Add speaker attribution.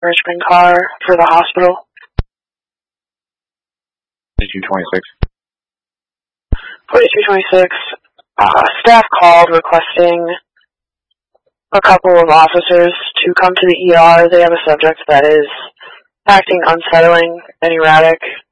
Speaker 1: Richmond car for the hospital.
Speaker 2: 4226.
Speaker 1: 4226. Staff called requesting a couple of officers to come to the ER. They have a subject that is acting unsettling and erratic.